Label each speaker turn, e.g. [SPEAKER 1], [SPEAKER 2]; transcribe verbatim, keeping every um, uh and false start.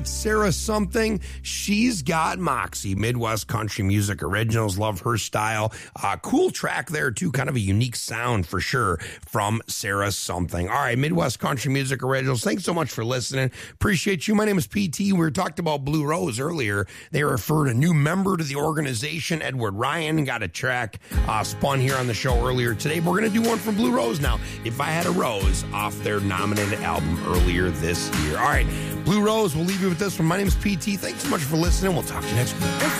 [SPEAKER 1] Sarah Something, She's Got Moxie, Midwest Country Music Originals. Love her style. Uh, cool track there, too. Kind of a unique sound for sure from Sarah Something. All right, Midwest Country Music Originals. Thanks so much for listening. Appreciate you. My name is P T. We were talking about Blue Rose earlier. They referred a new member to the organization, Edward Ryan. Got a track uh, spun here on the show earlier today. But we're going to do one from Blue Rose now. If I Had a Rose, off their nominated album earlier this year. All right, Blue Rose, we'll leave you with this one. My name is P T. Thanks so much for listening. We'll talk to you next week.